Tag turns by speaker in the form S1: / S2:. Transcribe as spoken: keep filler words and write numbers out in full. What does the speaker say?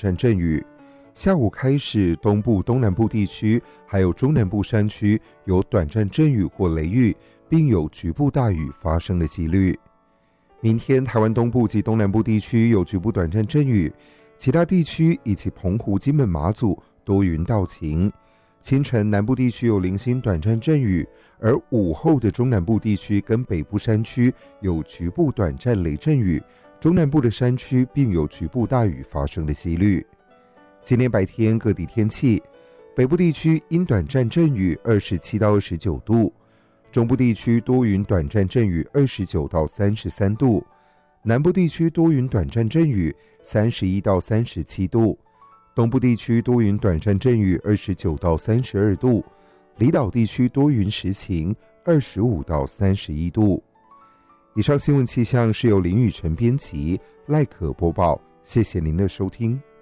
S1: 暂阵雨。下午开始，东部、东南部地区还有中南部山区有短暂阵雨或雷雨，并有局部大雨发生的几率。明天，台湾东部及东南部地区有局部短暂阵雨，其他地区以及澎湖、金门、马祖多云到晴。清晨南部地区有零星短暂阵雨，而午后的中南部地区跟北部山区有局部短暂雷阵雨，中南部的山区并有局部大雨发生的几率。今天白天各地天气，北部地区因短暂阵雨二十七到二十九度，中部地区多云短暂阵雨二十九到三十三度，南部地区多云短暂阵雨三十一到三十七度，东部地区多云短暂阵雨二十九到三十二度，离岛地区多云时晴二十五到三十一度。以上新闻气象是由林雨晨编辑，赖可播报，谢谢您的收听。